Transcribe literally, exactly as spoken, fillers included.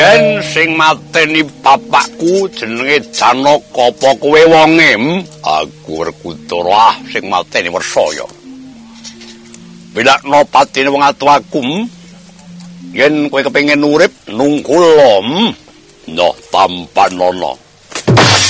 Ben sing mateni bapakku jenenge Janaka apa kowe wonge? Aku Werkudara sing mateni Wersaya. Bilakno patine wong atuaku. Yen kowe kepengin urip nungkula. Noh tampan ana.